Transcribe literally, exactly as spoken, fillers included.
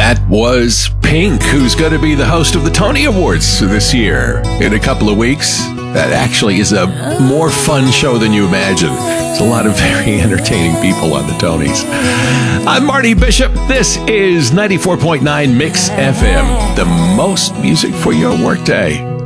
That was Pink, who's going to be the host of the Tony Awards this year in a couple of weeks. That actually is a more fun show than you imagine. There's a lot of very entertaining people on the Tonys. I'm Marty Bishop. This is ninety-four point nine Mix F M, the most music for your workday.